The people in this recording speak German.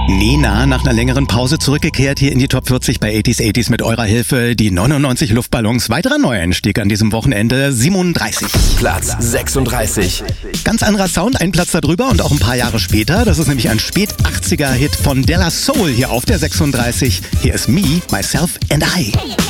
Nena, nach einer längeren Pause zurückgekehrt hier in die Top 40 bei 80s mit eurer Hilfe. Die 99 Luftballons, weiterer Neueinstieg an diesem Wochenende, 37. Platz 36. Ganz anderer Sound, ein Platz darüber und auch ein paar Jahre später. Das ist nämlich ein Spät-80er-Hit von De La Soul hier auf der 36. Hier ist Me, Myself and I.